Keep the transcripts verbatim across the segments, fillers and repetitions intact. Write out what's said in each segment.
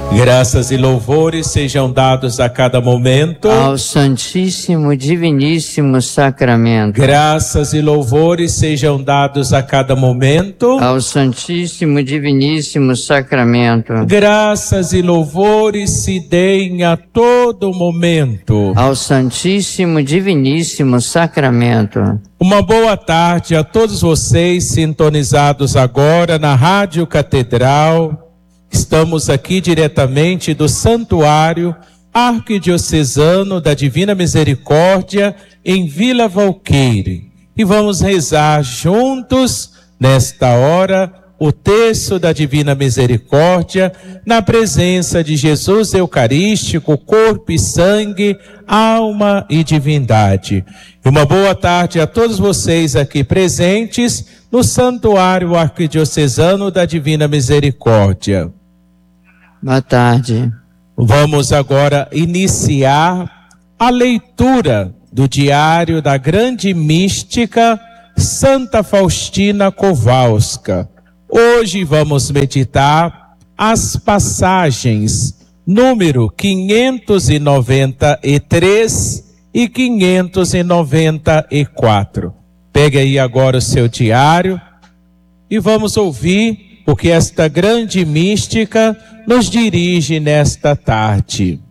Graças e louvores sejam dados a cada momento ao Santíssimo Diviníssimo Sacramento. Graças e louvores sejam dados a cada momento ao Santíssimo Diviníssimo Sacramento. Graças e louvores se deem a todo momento ao Santíssimo Diviníssimo Sacramento. Uma boa tarde a todos vocês sintonizados agora na Rádio Catedral. Estamos aqui diretamente do Santuário Arquidiocesano da Divina Misericórdia em Vila Valqueire. E vamos rezar juntos, nesta hora, o terço da Divina Misericórdia, na presença de Jesus Eucarístico, corpo e sangue, alma e divindade. E uma boa tarde a todos vocês aqui presentes no Santuário Arquidiocesano da Divina Misericórdia. Boa tarde. Vamos agora iniciar a leitura do diário da grande mística Santa Faustina Kowalska. Hoje vamos meditar as passagens número quinhentos e noventa e três e quinhentos e noventa e quatro. Pegue aí agora o seu diário e vamos ouvir o que esta grande mística nos dirige nesta tarde.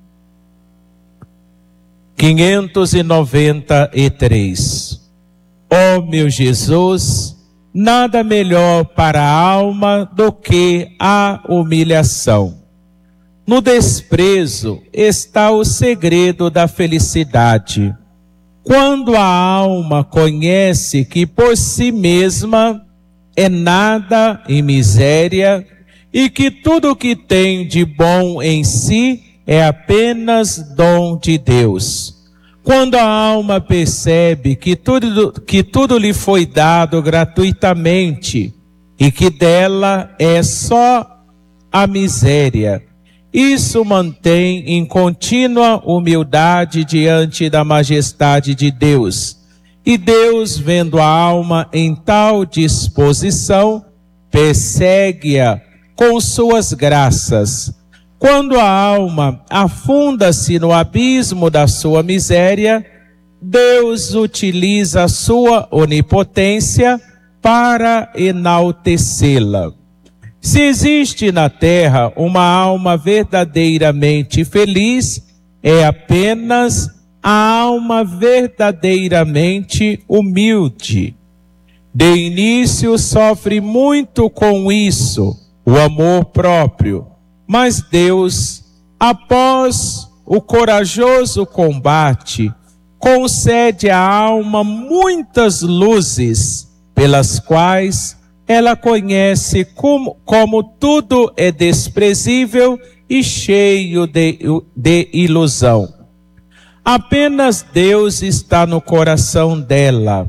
quinhentos e noventa e três. Ó meu Jesus, nada melhor para a alma do que a humilhação. No desprezo está o segredo da felicidade. Quando a alma conhece que por si mesma é nada e miséria, e que tudo que tem de bom em si é apenas dom de Deus. Quando a alma percebe que tudo, que tudo lhe foi dado gratuitamente, e que dela é só a miséria, isso mantém em contínua humildade diante da majestade de Deus. E Deus, vendo a alma em tal disposição, persegue-a com suas graças. Quando a alma afunda-se no abismo da sua miséria, Deus utiliza a sua onipotência para enaltecê-la. Se existe na terra uma alma verdadeiramente feliz, é apenas a alma verdadeiramente humilde. De início sofre muito com isso, o amor próprio, mas Deus, após o corajoso combate, concede à alma muitas luzes, pelas quais ela conhece como, como tudo é desprezível e cheio de, de ilusão. Apenas Deus está no coração dela.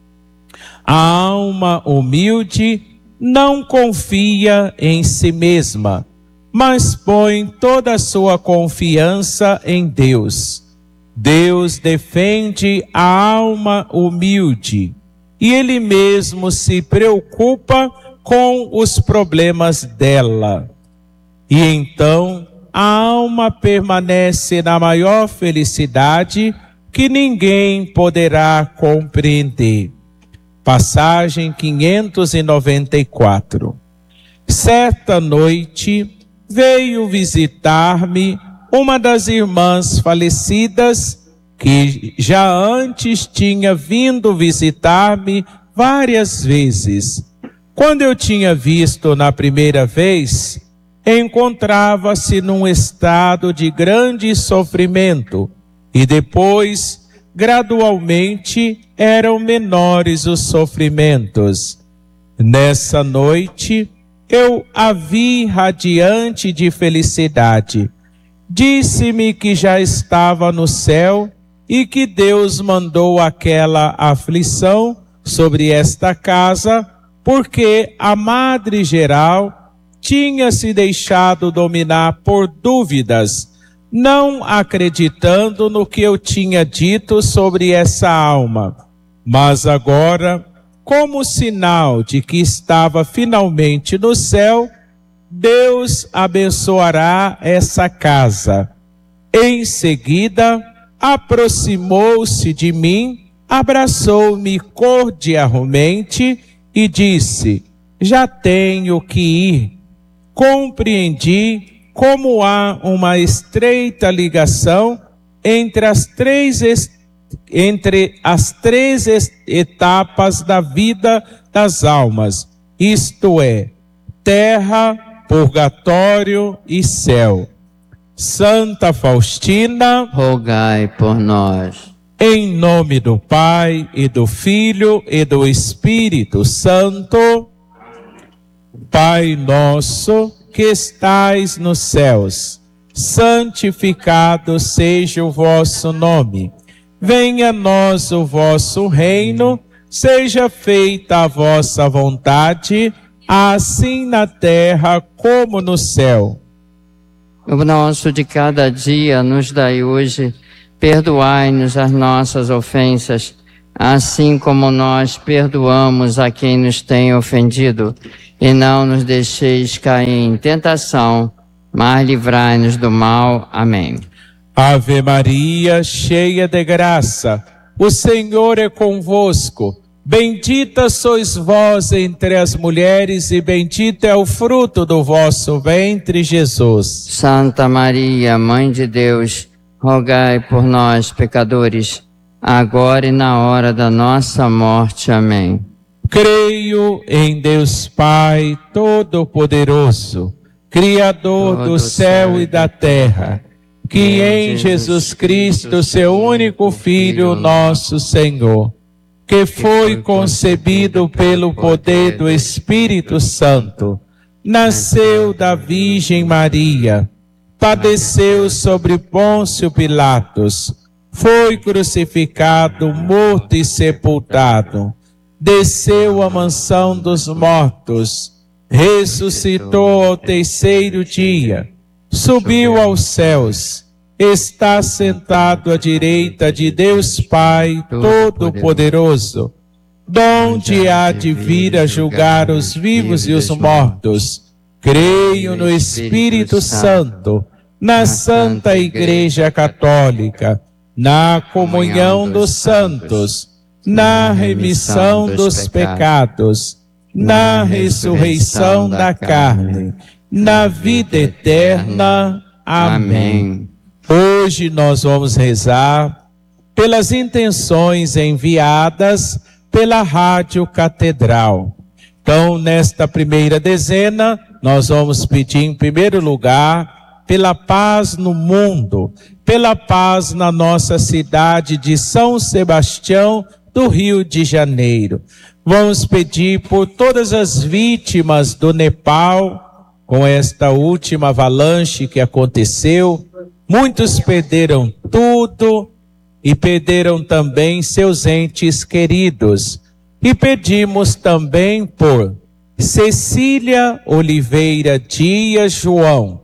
A alma humilde não confia em si mesma, mas põe toda a sua confiança em Deus. Deus defende a alma humilde e Ele mesmo se preocupa com os problemas dela. E então a alma permanece na maior felicidade que ninguém poderá compreender. Passagem quinhentos e noventa e quatro. Certa noite veio visitar-me uma das irmãs falecidas que já antes tinha vindo visitar-me várias vezes. Quando eu tinha visto na primeira vez, encontrava-se num estado de grande sofrimento e depois, gradualmente, eram menores os sofrimentos. Nessa noite, eu a vi radiante de felicidade. Disse-me que já estava no céu e que Deus mandou aquela aflição sobre esta casa porque a Madre Geral tinha se deixado dominar por dúvidas, não acreditando no que eu tinha dito sobre essa alma. Mas agora, como sinal de que estava finalmente no céu, Deus abençoará essa casa. Em seguida, aproximou-se de mim, abraçou-me cordialmente e disse: já tenho que ir. Compreendi como há uma estreita ligação entre as três, entre as três etapas da vida das almas, isto é, terra, purgatório e céu. Santa Faustina, rogai por nós. Em nome do Pai, e do Filho, e do Espírito Santo. Pai nosso, que estais nos céus, santificado seja o vosso nome. Venha a nós o vosso reino, seja feita a vossa vontade, assim na terra como no céu. O nosso de cada dia nos dai hoje, perdoai-nos as nossas ofensas, assim como nós perdoamos a quem nos tem ofendido, e não nos deixeis cair em tentação, mas livrai-nos do mal. Amém. Ave Maria, cheia de graça, o Senhor é convosco. Bendita sois vós entre as mulheres, e bendito é o fruto do vosso ventre, Jesus. Santa Maria, Mãe de Deus, rogai por nós, pecadores, agora e na hora da nossa morte. Amém. Creio em Deus Pai Todo-Poderoso, Criador do céu e da terra, que em Jesus Cristo, seu único Filho, nosso Senhor, que foi concebido pelo poder do Espírito Santo, nasceu da Virgem Maria, padeceu sobre Pôncio Pilatos, foi crucificado, morto e sepultado, desceu à mansão dos mortos, ressuscitou ao terceiro dia, subiu aos céus, está sentado à direita de Deus Pai Todo-Poderoso, donde há de vir a julgar os vivos e os mortos. Creio no Espírito Santo, na Santa Igreja Católica, na comunhão dos santos, na remissão dos pecados, na ressurreição da carne, na vida eterna. Amém. Hoje nós vamos rezar pelas intenções enviadas pela Rádio Catedral. Então, nesta primeira dezena, nós vamos pedir em primeiro lugar pela paz no mundo, pela paz na nossa cidade de São Sebastião do Rio de Janeiro. Vamos pedir por todas as vítimas do Nepal, com esta última avalanche que aconteceu. Muitos perderam tudo e perderam também seus entes queridos. E pedimos também por Cecília Oliveira Dias João,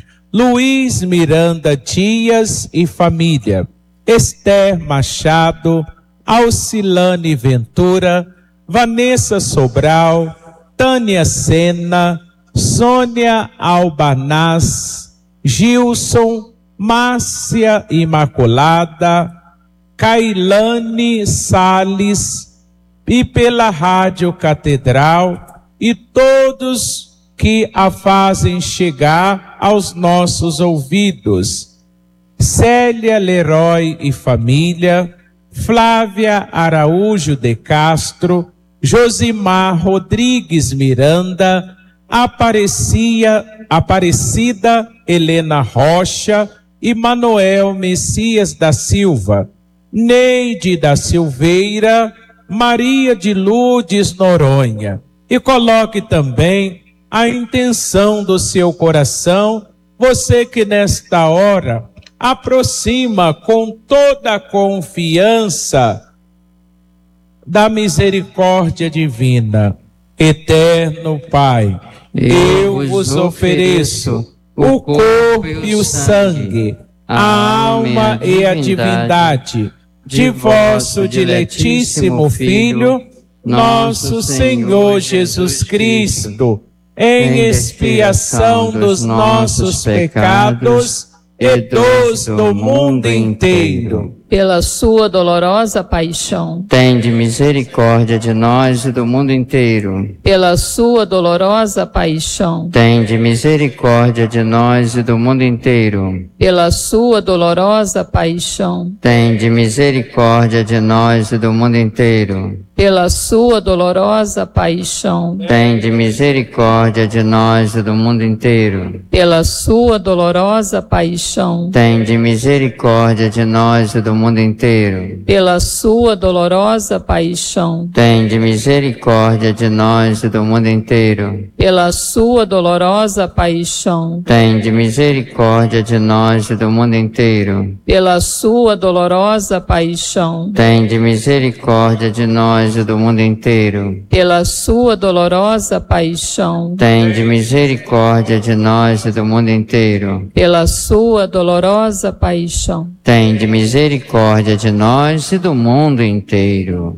Luiz Miranda Dias e família, Esther Machado, Alcilane Ventura, Vanessa Sobral, Tânia Sena, Sônia Albanaz, Gilson, Márcia Imaculada, Cailane Salles, e pela Rádio Catedral e todos que a fazem chegar aos nossos ouvidos. Célia Leroy e família, Flávia Araújo de Castro, Josimar Rodrigues Miranda, Aparecia, Aparecida Helena Rocha e Manuel Messias da Silva, Neide da Silveira, Maria de Lourdes Noronha. E coloque também a intenção do seu coração, você que nesta hora aproxima com toda a confiança da misericórdia divina. Eterno Pai, eu vos ofereço o corpo e o sangue, a alma e a divindade de vosso diletíssimo Filho, nosso Senhor Jesus Cristo, em expiação dos nossos pecados e dos do mundo inteiro. Pela sua dolorosa paixão, tende misericórdia de nós e do mundo inteiro. pela sua dolorosa paixão, Tende misericórdia de nós e do mundo inteiro. pela sua dolorosa paixão, Tende misericórdia de nós e do mundo inteiro. pela sua dolorosa paixão, Tende misericórdia de nós e do mundo inteiro. pela sua dolorosa paixão, Tende misericórdia de nós e do mundo inteiro. pela sua dolorosa paixão, Tende misericórdia de nós e do mundo inteiro. pela sua dolorosa paixão, Tende misericórdia de nós e do mundo inteiro. pela sua dolorosa paixão, Tende misericórdia de nós e do mundo inteiro. pela sua dolorosa paixão, Tende misericórdia de nós e do mundo inteiro. pela sua dolorosa paixão. Tende misericórdia de nós e do mundo inteiro.